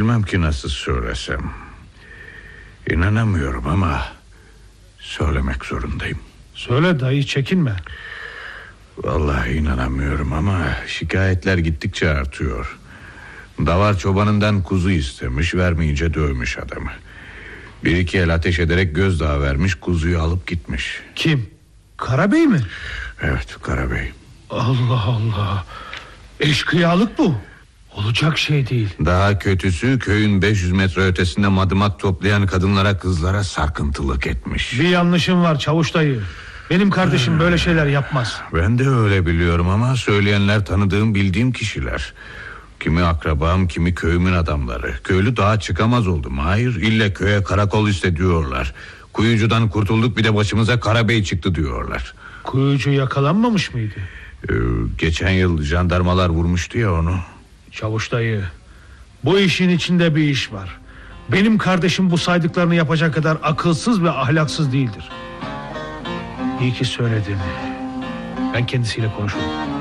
Bilmem ki nasıl söylesem. İnanamıyorum ama söylemek zorundayım. Söyle dayı, çekinme. Vallahi inanamıyorum ama şikayetler gittikçe artıyor. Davar çobanından kuzu istemiş, vermeyince dövmüş adamı. Bir iki el ateş ederek gözdağı vermiş, kuzuyu alıp gitmiş. Kim? Karabey mi? Evet, Karabey. Allah Allah. Eşkıyalık bu. Olacak şey değil. Daha kötüsü, köyün 500 metre ötesinde madımak toplayan kadınlara, kızlara sarkıntılık etmiş. Bir yanlışım var çavuş dayı. Benim kardeşim böyle şeyler yapmaz. Ben de öyle biliyorum ama söyleyenler tanıdığım, bildiğim kişiler. Kimi akrabam, kimi köyümün adamları. Köylü daha çıkamaz oldum. Hayır, ille köye karakol istediyorlar. Kuyucudan kurtulduk, bir de başımıza Karabey çıktı diyorlar. Kuyucu yakalanmamış mıydı? Geçen yıl jandarmalar vurmuştu ya onu. Çavuş dayı, bu işin içinde bir iş var. Benim kardeşim bu saydıklarını yapacak kadar akılsız ve ahlaksız değildir. İyi ki söyledin. Ben kendisiyle konuşurum.